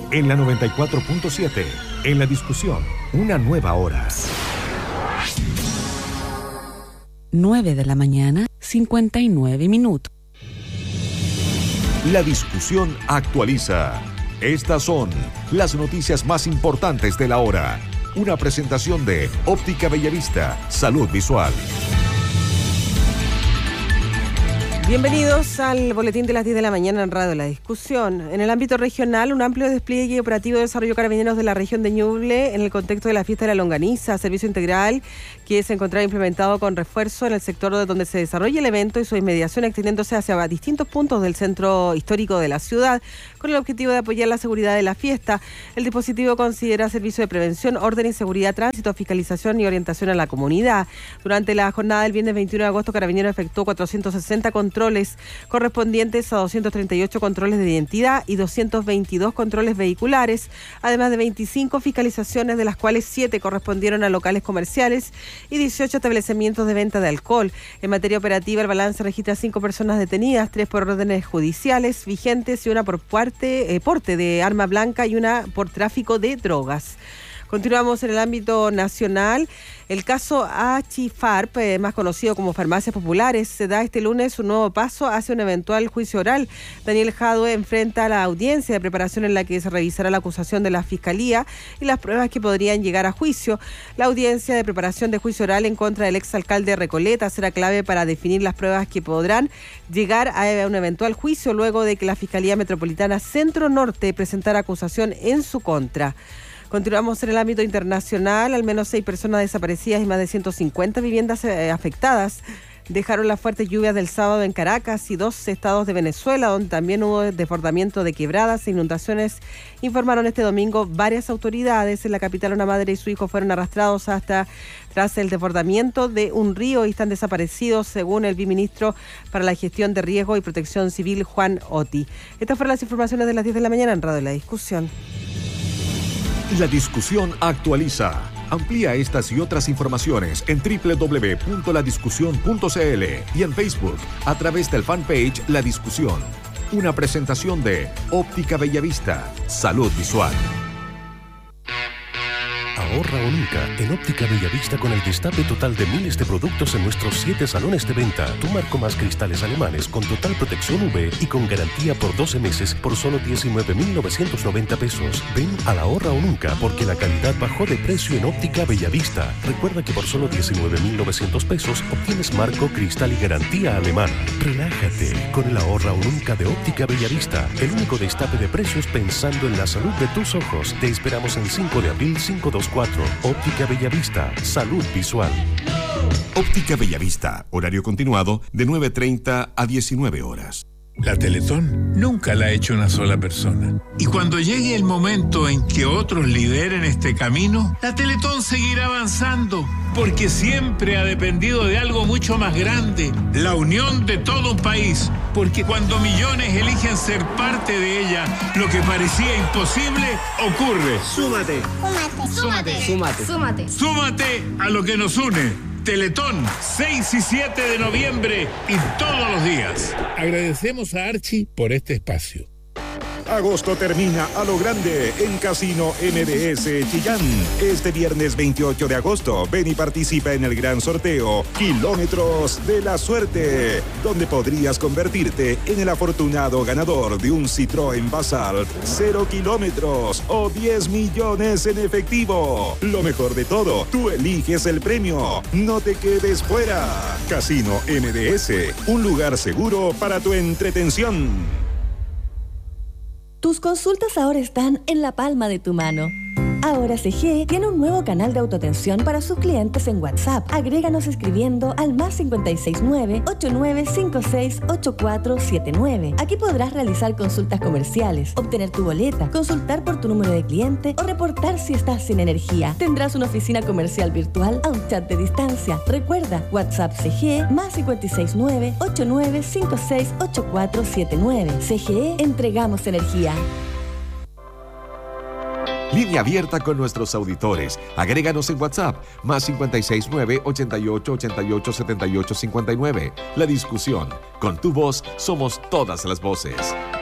en la 94.7. En la discusión, una nueva hora. 9 a.m, 59 minutos. La discusión actualiza. Estas son las noticias más importantes de la hora. Una presentación de Óptica Bellavista, Salud Visual. Bienvenidos al boletín de las 10 de la mañana en Radio La Discusión. En el ámbito regional, un amplio despliegue operativo de desarrollo carabineros de la región de Ñuble en el contexto de la fiesta de la longaniza, servicio integral que se encontraba implementado con refuerzo en el sector de donde se desarrolla el evento y su inmediación extendiéndose hacia distintos puntos del centro histórico de la ciudad, con el objetivo de apoyar la seguridad de la fiesta. El dispositivo considera servicio de prevención, orden y seguridad, tránsito, fiscalización y orientación a la comunidad. Durante la jornada del viernes 21 de agosto, Carabineros efectuó 460 controles correspondientes a 238 controles de identidad y 222 controles vehiculares, además de 25 fiscalizaciones, de las cuales 7 correspondieron a locales comerciales y 18 establecimientos de venta de alcohol. En materia operativa, el balance registra 5 personas detenidas, 3 por órdenes judiciales vigentes y una por porte de arma blanca y una por tráfico de drogas. Continuamos en el ámbito nacional. El caso Achifarp, más conocido como Farmacias Populares, se da este lunes un nuevo paso hacia un eventual juicio oral. Daniel Jadue enfrenta a la audiencia de preparación en la que se revisará la acusación de la Fiscalía y las pruebas que podrían llegar a juicio. La audiencia de preparación de juicio oral en contra del exalcalde Recoleta será clave para definir las pruebas que podrán llegar a un eventual juicio luego de que la Fiscalía Metropolitana Centro Norte presentara acusación en su contra. Continuamos en el ámbito internacional. Al menos 6 personas desaparecidas y más de 150 viviendas afectadas dejaron las fuertes lluvias del sábado en Caracas y 2 estados de Venezuela, donde también hubo desbordamiento de quebradas e inundaciones, informaron este domingo varias autoridades. En la capital, una madre y su hijo fueron arrastrados tras el desbordamiento de un río y están desaparecidos, según el viceministro para la Gestión de Riesgo y Protección Civil, Juan Oti. Estas fueron las informaciones de las 10 de la mañana en Radio La Discusión. La discusión actualiza. Amplía estas y otras informaciones en www.ladiscusión.cl y en Facebook a través del fanpage La Discusión. Una presentación de Óptica Bellavista, Salud Visual. Ahorra o nunca en Óptica Bellavista con el destape total de miles de productos en nuestros 7 salones de venta. Tu marco más cristales alemanes con total protección UV y con garantía por 12 meses por solo 19.990 pesos. Ven al Ahorra o nunca porque la calidad bajó de precio en Óptica Bellavista. Recuerda que por solo 19.900 pesos obtienes marco, cristal y garantía alemana. Relájate con el Ahorra o nunca de Óptica Bellavista. El único destape de precios pensando en la salud de tus ojos. Te esperamos en 5 de abril 524. Óptica Bellavista, Salud Visual. Óptica Bellavista, horario continuado de 9:30 a 19 horas. La Teletón nunca la ha hecho una sola persona. Y cuando llegue el momento en que otros lideren este camino, la Teletón seguirá avanzando, porque siempre ha dependido de algo mucho más grande, la unión de todo un país. Porque cuando millones eligen ser parte de ella, lo que parecía imposible ocurre. Súmate. Súmate. Súmate. Súmate. Súmate a lo que nos une. Teletón, 6 y 7 de noviembre y todos los días. Agradecemos a Archie por este espacio. Agosto termina a lo grande en Casino MBS Chillán. Este viernes 28 de agosto, ven y participa en el gran sorteo Kilómetros de la Suerte, donde podrías convertirte en el afortunado ganador de un Citroën Basalt 0 kilómetros o 10 millones en efectivo. Lo mejor de todo, tú eliges el premio. No te quedes fuera. Casino MBS, un lugar seguro para tu entretención. Tus consultas ahora están en la palma de tu mano. Ahora CG tiene un nuevo canal de autoatención para sus clientes en WhatsApp. Agréganos escribiendo al +569 8956 8479. Aquí podrás realizar consultas comerciales, obtener tu boleta, consultar por tu número de cliente o reportar si estás sin energía. Tendrás una oficina comercial virtual a un chat de distancia. Recuerda, WhatsApp CG +569 8956 8479. CGE, entregamos energía. Línea abierta con nuestros auditores. Agréganos en WhatsApp, +569 88 88 78 59. La discusión. Con tu voz somos todas las voces.